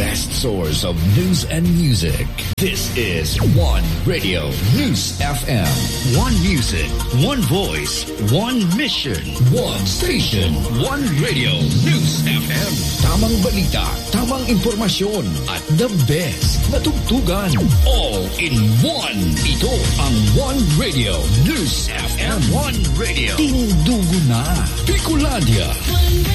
best source of news and music. This is One Radio News FM. One music, one voice, one mission, one station, one radio News FM. Tamang balita, tamang impormasyon, at the best na tugtugan. All in one. Ito ang One Radio News FM. One Radio. Tindugo na. Bicolandia.